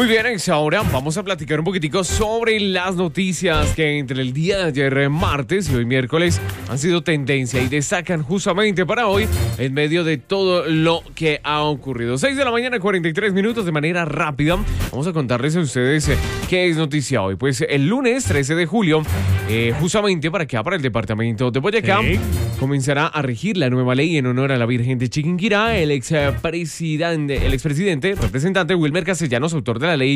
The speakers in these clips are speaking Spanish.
Muy bien, ahora vamos a platicar un poquitico sobre las noticias que entre el día de ayer martes y hoy miércoles han sido tendencia y destacan justamente para hoy en medio de todo lo que ha ocurrido. 6 de la mañana, 43 minutos de manera rápida. Vamos a contarles a ustedes qué es noticia hoy. Pues el lunes 13 de julio, justamente para el departamento de Boyacá, comenzará a regir la nueva ley en honor a la Virgen de Chiquinquirá. El expresidente, representante Wilmer Castellanos, autor de la ley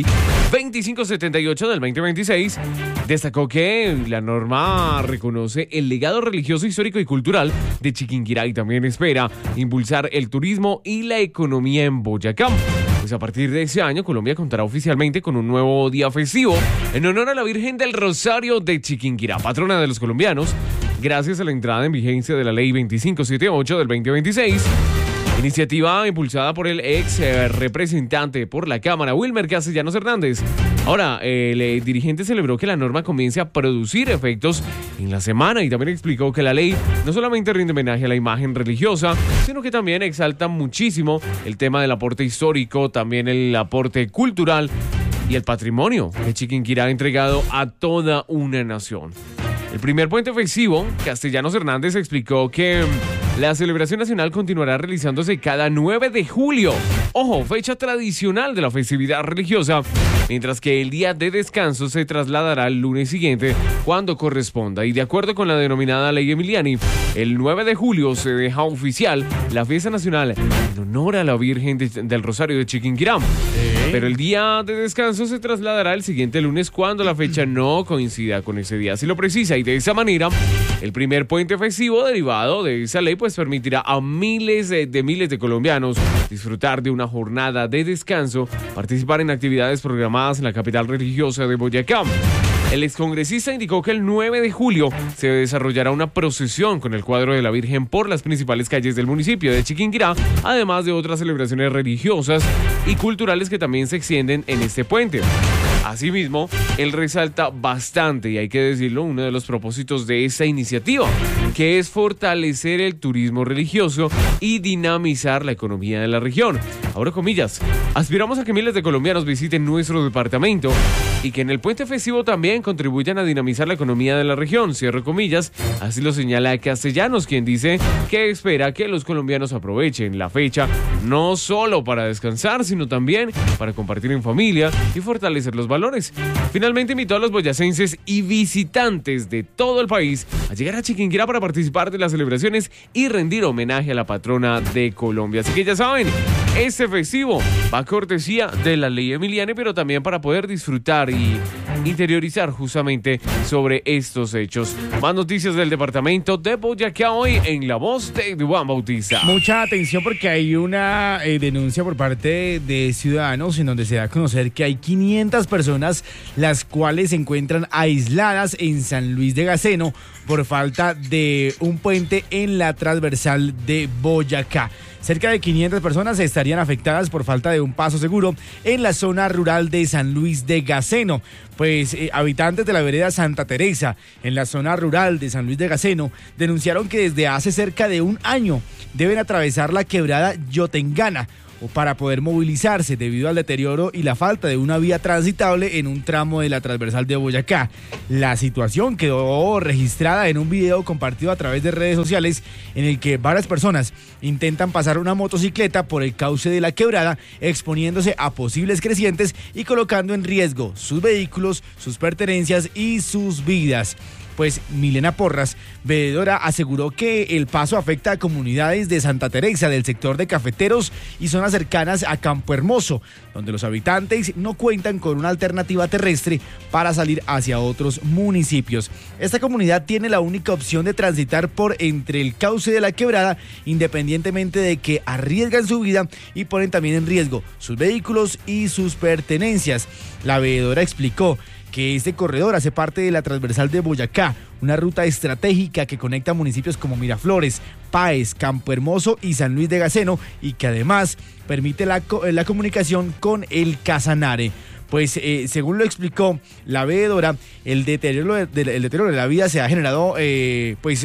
2578 del 2026, destacó que la norma reconoce el legado religioso, histórico y cultural de Chiquinquirá y también espera impulsar el turismo y la economía en Boyacá. Pues a partir de ese año, Colombia contará oficialmente con un nuevo día festivo en honor a la Virgen del Rosario de Chiquinquirá, patrona de los colombianos, gracias a la entrada en vigencia de la ley 2578 del 2026. Iniciativa impulsada por el ex representante por la Cámara, Wilmer Castellanos Hernández. Ahora, el dirigente celebró que la norma comience a producir efectos en la semana y también explicó que la ley no solamente rinde homenaje a la imagen religiosa, sino que también exalta muchísimo el tema del aporte histórico, también el aporte cultural y el patrimonio que Chiquinquirá ha entregado a toda una nación. El primer puente festivo, Castellanos Hernández explicó que la celebración nacional continuará realizándose cada 9 de julio. Ojo, fecha tradicional de la festividad religiosa, mientras que el día de descanso se trasladará al lunes siguiente cuando corresponda. Y de acuerdo con la denominada Ley Emiliani, el 9 de julio se deja oficial la fiesta nacional en honor a la Virgen del Rosario de Chiquinquirá. Pero el día de descanso se trasladará el siguiente lunes cuando la fecha no coincida con ese día. Así lo precisa, y de esa manera, el primer puente festivo derivado de esa ley pues permitirá a miles de colombianos disfrutar de una jornada de descanso, participar en actividades programadas en la capital religiosa de Boyacá. El excongresista indicó que el 9 de julio se desarrollará una procesión con el cuadro de la Virgen por las principales calles del municipio de Chiquinquirá, además de otras celebraciones religiosas y culturales que también se extienden en este puente. Asimismo, él resalta bastante, y hay que decirlo, uno de los propósitos de esta iniciativa, que es fortalecer el turismo religioso y dinamizar la economía de la región. Abro comillas, aspiramos a que miles de colombianos visiten nuestro departamento y que en el puente festivo también contribuyan a dinamizar la economía de la región, cierro comillas. Así lo señala Castellanos, quien dice que espera que los colombianos aprovechen la fecha no solo para descansar, sino también para compartir en familia y fortalecer los valores. Finalmente invitó a los boyacenses y visitantes de todo el país a llegar a Chiquinquirá para participar de las celebraciones y rendir homenaje a la patrona de Colombia. Así que ya saben, este festivo va a cortesía de la Ley Emiliani, pero también para poder disfrutar y interiorizar justamente sobre estos hechos. Más noticias del departamento de Boyacá hoy en La Voz de Juan Bautista. Mucha atención porque hay una denuncia por parte de ciudadanos en donde se da a conocer que hay 500 personas las cuales se encuentran aisladas en San Luis de Gaceno por falta de un puente en la transversal de Boyacá. Cerca de 500 personas estarían afectadas por falta de un paso seguro en la zona rural de San Luis de Gaceno. Pues habitantes de la vereda Santa Teresa, en la zona rural de San Luis de Gaceno, denunciaron que desde hace cerca de un año deben atravesar la quebrada Yotengana para poder movilizarse debido al deterioro y la falta de una vía transitable en un tramo de la transversal de Boyacá. La situación quedó registrada en un video compartido a través de redes sociales en el que varias personas intentan pasar una motocicleta por el cauce de la quebrada, exponiéndose a posibles crecientes y colocando en riesgo sus vehículos, sus pertenencias y sus vidas. Pues Milena Porras, veedora, aseguró que el paso afecta a comunidades de Santa Teresa, del sector de Cafeteros y zonas cercanas a Campo Hermoso, donde los habitantes no cuentan con una alternativa terrestre para salir hacia otros municipios. Esta comunidad tiene la única opción de transitar por entre el cauce de la quebrada, independientemente de que arriesgan su vida y ponen también en riesgo sus vehículos y sus pertenencias. La veedora explicó que este corredor hace parte de la transversal de Boyacá, una ruta estratégica que conecta municipios como Miraflores, Páez, Campo Hermoso y San Luis de Gaceno, y que además permite la comunicación con el Casanare. Pues según lo explicó la veedora, el deterioro de la vida se ha generado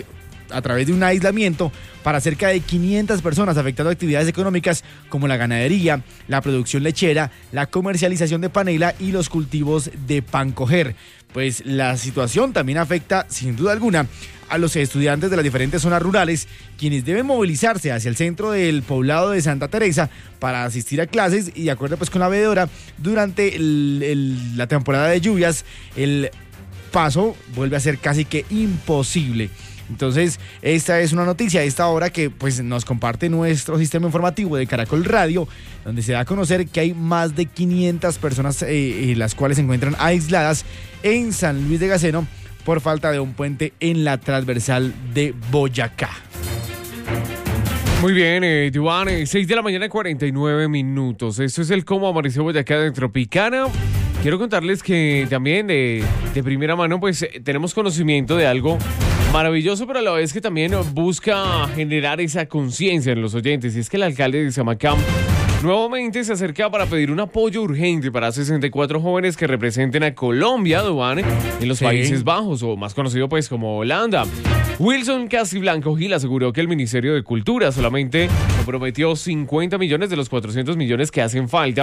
a través de un aislamiento para cerca de 500 personas, afectando actividades económicas como la ganadería, la producción lechera, la comercialización de panela y los cultivos de pan coger. Pues la situación también afecta, sin duda alguna, a los estudiantes de las diferentes zonas rurales, quienes deben movilizarse hacia el centro del poblado de Santa Teresa para asistir a clases, y de acuerdo pues con la veedora, durante la temporada de lluvias, el paso vuelve a ser casi que imposible. Entonces, esta es una noticia a esta hora que pues nos comparte nuestro sistema informativo de Caracol Radio, donde se da a conocer que hay más de 500 personas las cuales se encuentran aisladas en San Luis de Gaseno por falta de un puente en la transversal de Boyacá. Muy bien, Duan, 6 de la mañana, 49 minutos. Esto es el Cómo Amaneció Boyacá de Tropicana. Quiero contarles que también de primera mano pues tenemos conocimiento de algo maravilloso, pero a la vez que también busca generar esa conciencia en los oyentes. Y es que el alcalde de Samacam nuevamente se acerca para pedir un apoyo urgente para 64 jóvenes que representen a Colombia, Duan, en los Países Bajos, o más conocido pues como Holanda. Wilson Castiblanco Gil aseguró que el Ministerio de Cultura solamente comprometió 50 millones de los 400 millones que hacen falta.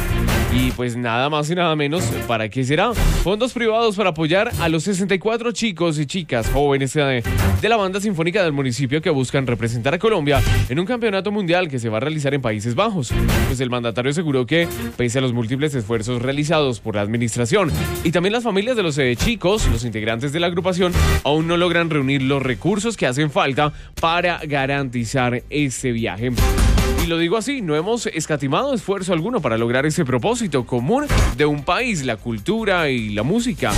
Y pues nada más y nada menos, ¿para qué será? Fondos privados para apoyar a los 64 chicos y chicas jóvenes de la banda sinfónica del municipio que buscan representar a Colombia en un campeonato mundial que se va a realizar en Países Bajos. Pues el mandatario aseguró que, pese a los múltiples esfuerzos realizados por la administración y también las familias de los chicos, los integrantes de la agrupación aún no logran reunir los recursos que hacen falta para garantizar este viaje. Y lo digo así, no hemos escatimado esfuerzo alguno para lograr ese propósito común de un país, la cultura y la música,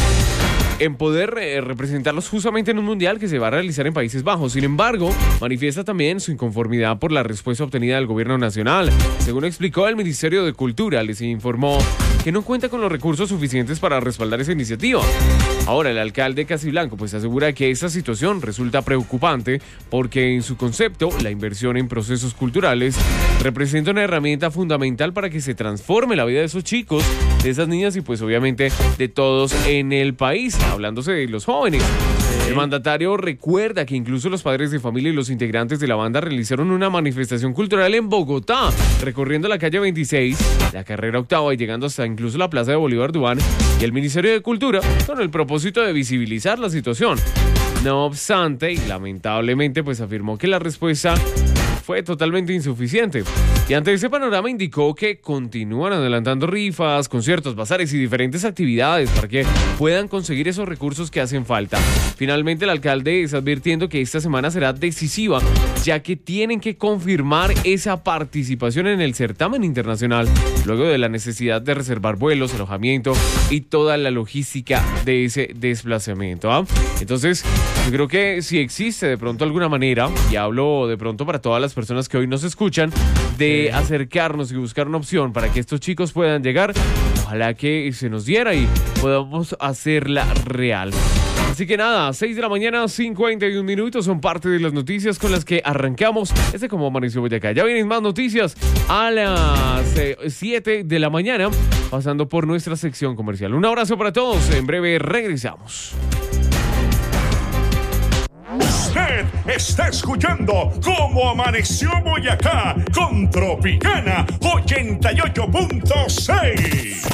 en poder representarlos justamente en un mundial que se va a realizar en Países Bajos. Sin embargo, manifiesta también su inconformidad por la respuesta obtenida del gobierno nacional. Según explicó el Ministerio de Cultura, les informó que no cuenta con los recursos suficientes para respaldar esa iniciativa. Ahora, el alcalde Castiblanco pues asegura que esta situación resulta preocupante porque en su concepto, la inversión en procesos culturales representa una herramienta fundamental para que se transforme la vida de esos chicos, de esas niñas y pues obviamente de todos en el país, hablándose de los jóvenes. El mandatario recuerda que incluso los padres de familia y los integrantes de la banda realizaron una manifestación cultural en Bogotá, recorriendo la calle 26, la carrera octava y llegando hasta incluso la plaza de Bolívar Duan, y el Ministerio de Cultura con el propósito de visibilizar la situación. No obstante, y lamentablemente, pues afirmó que la respuesta fue totalmente insuficiente. Y ante ese panorama indicó que continúan adelantando rifas, conciertos, bazares y diferentes actividades para que puedan conseguir esos recursos que hacen falta. Finalmente, el alcalde está advirtiendo que esta semana será decisiva, ya que tienen que confirmar esa participación en el certamen internacional, luego de la necesidad de reservar vuelos, alojamiento y toda la logística de ese desplazamiento. Entonces, yo creo que si existe de pronto alguna manera, y hablo de pronto para todas las personas que hoy nos escuchan, de acercarnos y buscar una opción para que estos chicos puedan llegar, ojalá que se nos diera y podamos hacerla real. Así que nada, 6 de la mañana, 51 minutos, son parte de las noticias con las que arrancamos Cómo Amaneció Boyacá. Ya vienen más noticias a las 7 de la mañana, pasando por nuestra sección comercial. Un abrazo para todos, en breve regresamos. Usted está escuchando Cómo Amaneció Boyacá con Tropicana 88.6.